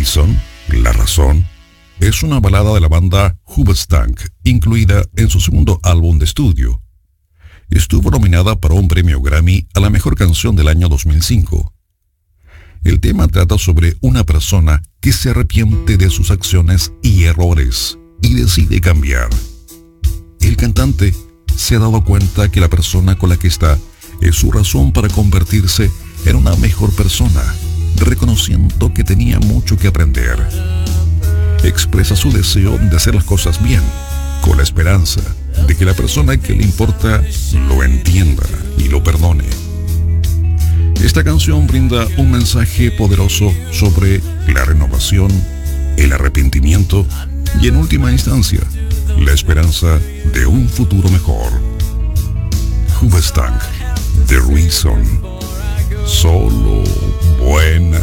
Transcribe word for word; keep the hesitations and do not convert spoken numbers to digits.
Reason, La Razón, es una balada de la banda Hoobastank, incluida en su segundo álbum de estudio. Estuvo nominada para un premio Grammy a la mejor canción del año dos mil cinco. El tema trata sobre una persona que se arrepiente de sus acciones y errores y decide cambiar. El cantante se ha dado cuenta que la persona con la que está es su razón para convertirse en una mejor persona, reconociendo que tenía mucho que aprender. Expresa su deseo de hacer las cosas bien, con la esperanza de que la persona que le importa lo entienda y lo perdone. Esta canción brinda un mensaje poderoso sobre la renovación, el arrepentimiento y, en última instancia, la esperanza de un futuro mejor. Hoobastank, The Reason. Solo buena